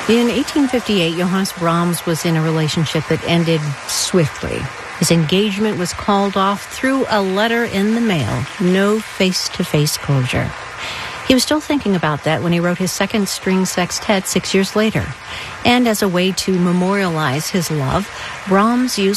In 1858, Johannes Brahms was in a relationship that ended swiftly. His engagement was called off through a letter in the mail. No face-to-face closure. He was still thinking about that when he wrote his second string sextet 6 years later. And as a way to memorialize his love, Brahms used